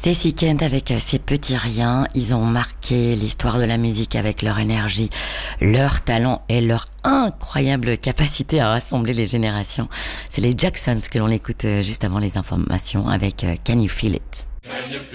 Stacy Kent avec ses petits riens, ils ont marqué l'histoire de la musique avec leur énergie, leur talent et leur incroyable capacité à rassembler les générations. C'est les Jacksons que l'on écoute juste avant les informations avec Can You Feel It?